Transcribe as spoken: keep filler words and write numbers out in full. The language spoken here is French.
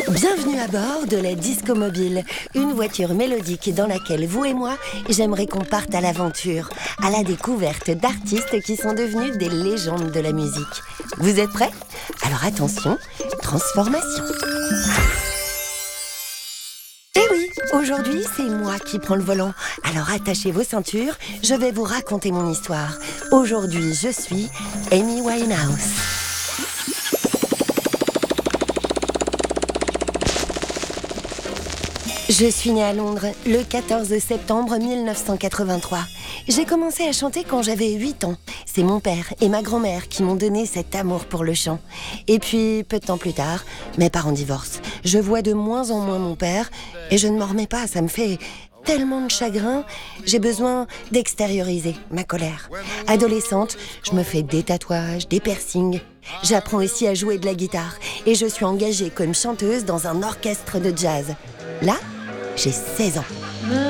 Bienvenue à bord de la Disco Mobile, une voiture mélodique dans laquelle vous et moi, j'aimerais qu'on parte à l'aventure, à la découverte d'artistes qui sont devenus des légendes de la musique. Vous êtes prêts? Alors attention, transformation. Eh oui, aujourd'hui c'est moi qui prends le volant. Alors attachez vos ceintures, je vais vous raconter mon histoire. Aujourd'hui je suis Amy Winehouse. Je suis née à Londres le quatorze septembre mille neuf cent quatre-vingt-trois. J'ai commencé à chanter quand j'avais huit ans. C'est mon père et ma grand-mère qui m'ont donné cet amour pour le chant. Et puis, peu de temps plus tard, mes parents divorcent. Je vois de moins en moins mon père et je ne m'en remets pas. Ça me fait tellement de chagrin. J'ai besoin d'extérioriser ma colère. Adolescente, je me fais des tatouages, des piercings. J'apprends aussi à jouer de la guitare et je suis engagée comme chanteuse dans un orchestre de jazz. Là, j'ai seize ans.